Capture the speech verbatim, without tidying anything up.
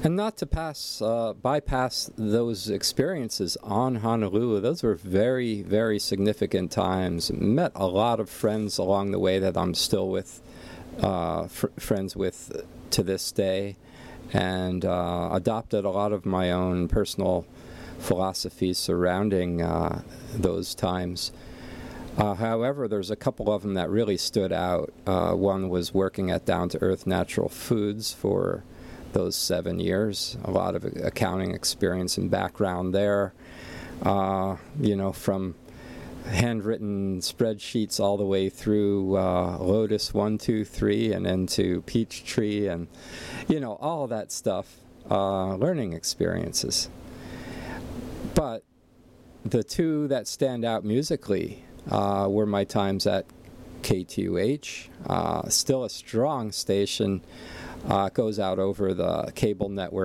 And not to pass, uh, bypass those experiences on Honolulu. Those were very, very significant times. Met a lot of friends along the way that I'm still with, uh, fr- friends with to this day, and uh, adopted a lot of my own personal philosophies surrounding uh, those times. Uh, however, there's a couple of them that really stood out. Uh, one was working at Down to Earth Natural Foods for those seven years, a lot of accounting experience and background there, uh, you know, from handwritten spreadsheets all the way through uh, Lotus one, two, three, and then to Peachtree, and, you know, all that stuff, uh, learning experiences. But the two that stand out musically uh, were my times at K T U H, uh, still a strong station. Uh, goes out over the cable network